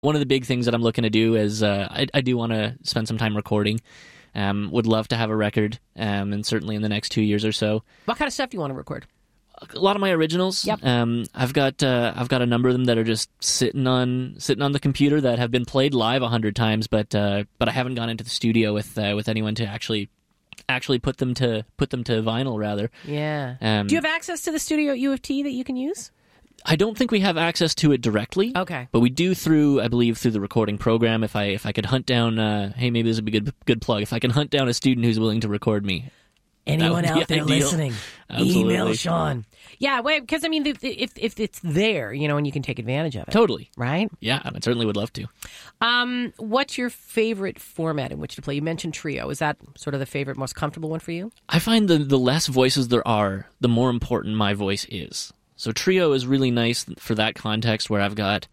One of the big things that I'm looking to do is I do want to spend some time recording. Would love to have a record, and certainly in the next 2 years or so. What kind of stuff do you want to record? A lot of my originals. Yep. I've got a number of them that are just sitting on the computer that have been played live 100 times, but I haven't gone into the studio with anyone to actually put them to vinyl rather. Yeah. Do you have access to the studio at U of T that you can use? I don't think we have access to it directly. Okay. But we do I believe through the recording program. If I could hunt down, hey, maybe this would be a good plug. If I can hunt down a student who's willing to record me. Anyone out there listening, Absolutely. email Sean. Yeah, wait, because I mean, if it's there, and you can take advantage of it. Totally. Right? Yeah, I certainly would love to. What's your favorite format in which to play? You mentioned trio. Is that sort of the favorite, most comfortable one for you? I find the less voices there are, the more important my voice is. So trio is really nice for that context where I've got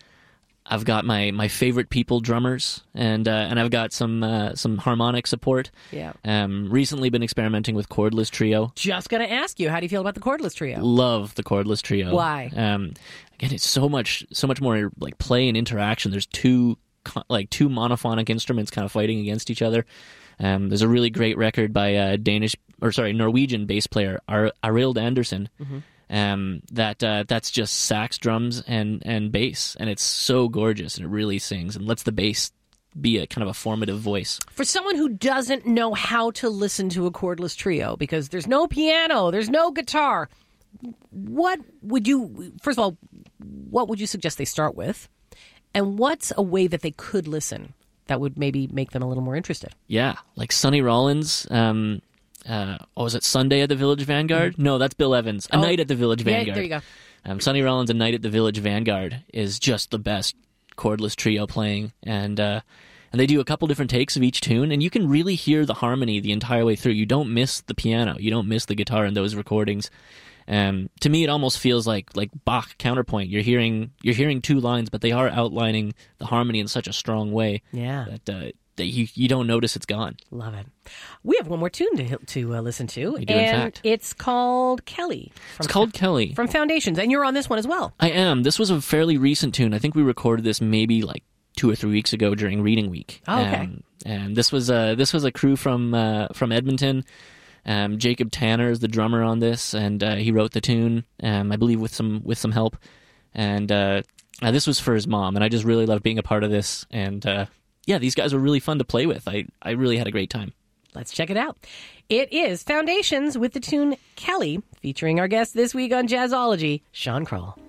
my favorite people drummers and I've got some harmonic support. Yeah. Recently been experimenting with cordless trio. Just gonna ask you, how do you feel about the cordless trio? Love the cordless trio. Why? Again, it's so much more like play and interaction. There's two monophonic instruments kind of fighting against each other. There's a really great record by Norwegian bass player Arild Andersen. Mm-hmm. That's just sax, drums, and bass, and it's so gorgeous, and it really sings and lets the bass be a kind of a formative voice. For someone who doesn't know how to listen to a cordless trio, because there's no piano, there's no guitar, what would you suggest they start with, and what's a way that they could listen that would maybe make them a little more interested? Yeah, like Sonny Rollins. Was it Sunday at the Village Vanguard? Mm-hmm. No, that's Bill Evans. A Night at the Village Vanguard. Yeah, there you go. Sonny Rollins' A Night at the Village Vanguard is just the best cordless trio playing, and they do a couple different takes of each tune, and you can really hear the harmony the entire way through. You don't miss the piano, you don't miss the guitar in those recordings. To me, it almost feels like Bach counterpoint. You're hearing two lines, but they are outlining the harmony in such a strong way. Yeah. That you don't notice it's gone. Love it. We have one more tune to listen to. We do, in fact. It's called Kelly. Kelly. From Foundations, and you're on this one as well. I am. This was a fairly recent tune. I think we recorded this maybe like 2 or 3 weeks ago during reading week. Oh, okay. And this was a crew from Edmonton. Jacob Tanner is the drummer on this, and he wrote the tune, I believe with some help. And this was for his mom, and I just really loved being a part of this. And yeah, these guys were really fun to play with. I really had a great time. Let's check it out. It is Foundations with the tune Kelly, featuring our guest this week on Jazzology, Sean Kroll.